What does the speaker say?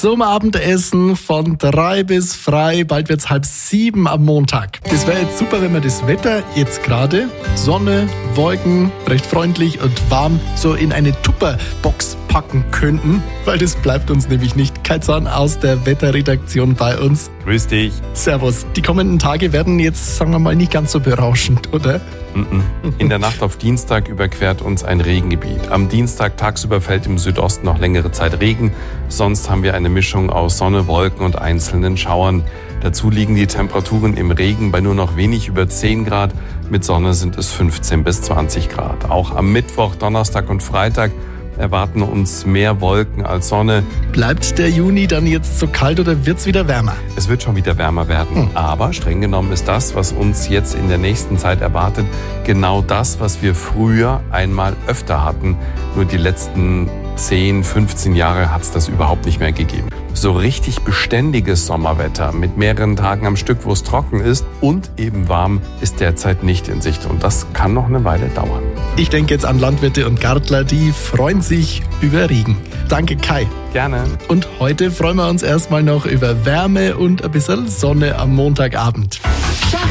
zum Abendessen von 3 bis frei. Bald wird's 6:30 am Montag. Das wäre jetzt super, wenn wir das Wetter jetzt gerade, Sonne, Wolken, recht freundlich und warm, so in eine Tupperbox packen könnten, weil das bleibt uns nämlich nicht. Kai Zorn aus der Wetterredaktion bei uns. Grüß dich. Servus. Die kommenden Tage werden jetzt, sagen wir mal, nicht ganz so berauschend, oder? In der Nacht auf Dienstag überquert uns ein Regengebiet. Am Dienstag tagsüber fällt im Südosten noch längere Zeit Regen. Sonst haben wir eine Mischung aus Sonne, Wolken und einzelnen Schauern. Dazu liegen die Temperaturen im Regen bei nur noch wenig über 10 Grad. Mit Sonne sind es 15 bis 20 Grad. Auch am Mittwoch, Donnerstag und Freitag erwarten uns mehr Wolken als Sonne. Bleibt der Juni dann jetzt so kalt oder wird's wieder wärmer? Es wird schon wieder wärmer werden, aber streng genommen ist das, was uns jetzt in der nächsten Zeit erwartet, genau das, was wir früher einmal öfter hatten. Nur die letzten 10, 15 Jahre hat es das überhaupt nicht mehr gegeben. So richtig beständiges Sommerwetter mit mehreren Tagen am Stück, wo es trocken ist und eben warm, ist derzeit nicht in Sicht. Und das kann noch eine Weile dauern. Ich denke jetzt an Landwirte und Gärtler, die freuen sich über Regen. Danke, Kai. Gerne. Und heute freuen wir uns erstmal noch über Wärme und ein bisschen Sonne am Montagabend.